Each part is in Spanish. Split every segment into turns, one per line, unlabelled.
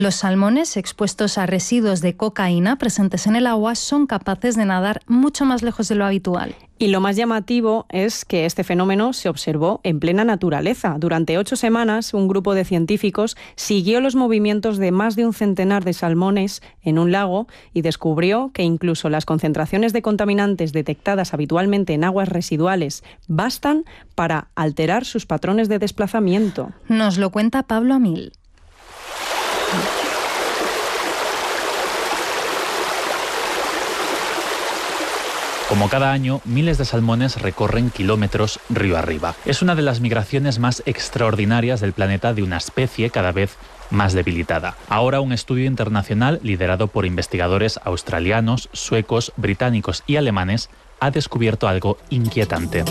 Los salmones expuestos a residuos de cocaína presentes en el agua son capaces de nadar mucho más lejos de lo habitual.
Y lo más llamativo es que este fenómeno se observó en plena naturaleza. Durante 8 semanas, un grupo de científicos siguió los movimientos de más de un centenar de salmones en un lago y descubrió que incluso las concentraciones de contaminantes detectadas habitualmente en aguas residuales bastan para alterar sus patrones de desplazamiento.
Nos lo cuenta Pablo Amil.
Como cada año, miles de salmones recorren kilómetros río arriba. Es una de las migraciones más extraordinarias del planeta de una especie cada vez más debilitada. Ahora un estudio internacional liderado por investigadores australianos, suecos, británicos y alemanes ha descubierto algo inquietante.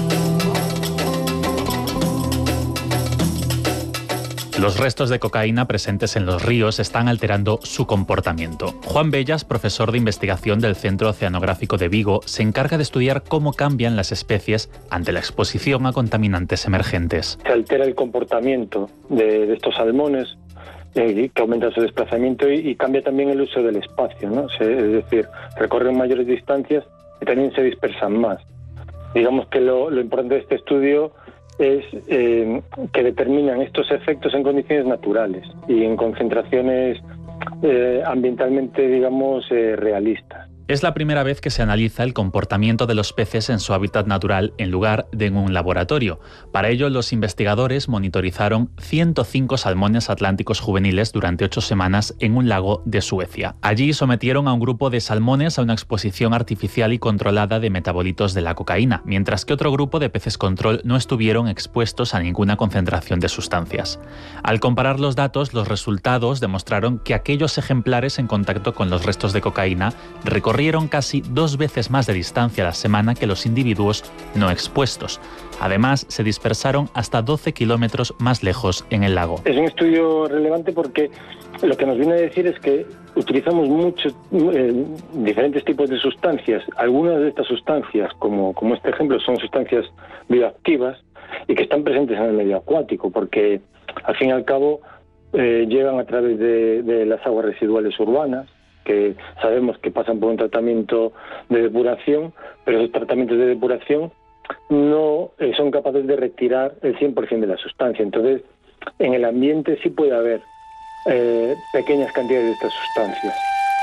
Los restos de cocaína presentes en los ríos están alterando su comportamiento. Juan Bellas, profesor de investigación del Centro Oceanográfico de Vigo, se encarga de estudiar cómo cambian las especies ante la exposición a contaminantes emergentes.
Se altera el comportamiento de estos salmones, que aumenta su desplazamiento y cambia también el uso del espacio, ¿no? Es decir, recorren mayores distancias y también se dispersan más. Digamos que lo importante de este estudio es que determinan estos efectos en condiciones naturales y en concentraciones ambientalmente, digamos, realistas.
Es la primera vez que se analiza el comportamiento de los peces en su hábitat natural en lugar de en un laboratorio. Para ello, los investigadores monitorizaron 105 salmones atlánticos juveniles durante 8 semanas en un lago de Suecia. Allí sometieron a un grupo de salmones a una exposición artificial y controlada de metabolitos de la cocaína, mientras que otro grupo de peces control no estuvieron expuestos a ninguna concentración de sustancias. Al comparar los datos, los resultados demostraron que aquellos ejemplares en contacto con los restos de cocaína recorrieron casi 2 veces más de distancia a la semana que los individuos no expuestos. Además, se dispersaron hasta 12 kilómetros más lejos en el lago.
Es un estudio relevante porque lo que nos viene a decir es que utilizamos muchos diferentes tipos de sustancias. Algunas de estas sustancias, como este ejemplo, son sustancias bioactivas y que están presentes en el medio acuático, porque al fin y al cabo llegan a través de las aguas residuales urbanas, que sabemos que pasan por un tratamiento de depuración, pero esos tratamientos de depuración no son capaces de retirar el 100% de la sustancia. Entonces, en el ambiente sí puede haber pequeñas cantidades de estas sustancias.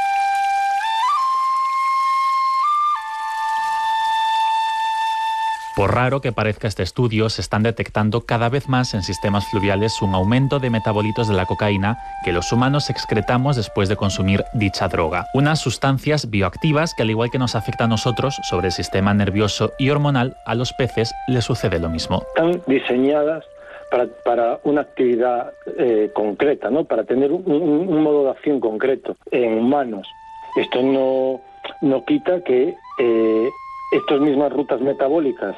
Por raro que parezca este estudio, se están detectando cada vez más en sistemas fluviales un aumento de metabolitos de la cocaína que los humanos excretamos después de consumir dicha droga. Unas sustancias bioactivas que, al igual que nos afecta a nosotros sobre el sistema nervioso y hormonal, a los peces les sucede lo mismo.
Están diseñadas para una actividad concreta, ¿no? Para tener un modo de acción concreto en humanos. Esto no quita que estas mismas rutas metabólicas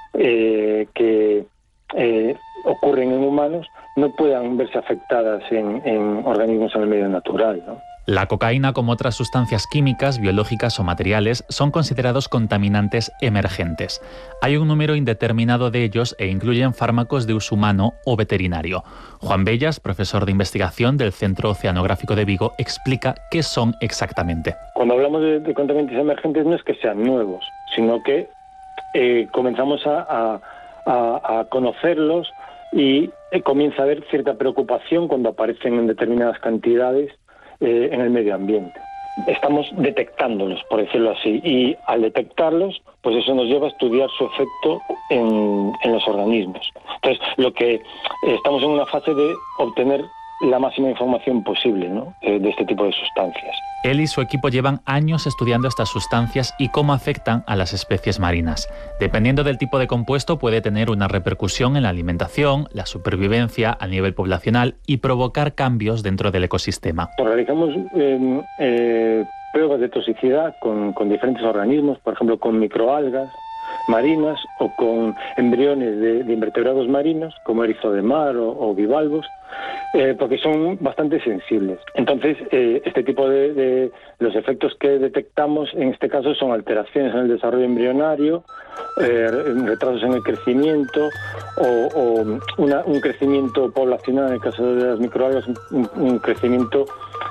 que ocurren en humanos no puedan verse afectadas en organismos en el medio natural, ¿no?
La cocaína, como otras sustancias químicas, biológicas o materiales, son considerados contaminantes emergentes. Hay un número indeterminado de ellos e incluyen fármacos de uso humano o veterinario. Juan Bellas, profesor de investigación del Centro Oceanográfico de Vigo, explica qué son exactamente.
Cuando hablamos de contaminantes emergentes no es que sean nuevos, sino que comenzamos a conocerlos y comienza a haber cierta preocupación cuando aparecen en determinadas cantidades en el medio ambiente. Estamos detectándolos, por decirlo así, y al detectarlos, pues eso nos lleva a estudiar su efecto en los organismos. Entonces, lo que estamos en una fase de obtener la máxima información posible, ¿no?, de este tipo de sustancias.
Él y su equipo llevan años estudiando estas sustancias y cómo afectan a las especies marinas. Dependiendo del tipo de compuesto, puede tener una repercusión en la alimentación, la supervivencia a nivel poblacional y provocar cambios dentro del ecosistema.
Realizamos pruebas de toxicidad con diferentes organismos, por ejemplo, con microalgas marinas o con embriones de invertebrados marinos, como erizo de mar o bivalvos, porque son bastante sensibles. Entonces, este tipo de los efectos que detectamos en este caso son alteraciones en el desarrollo embrionario, retrasos en el crecimiento o un crecimiento poblacional, en el caso de las microalgas, un crecimiento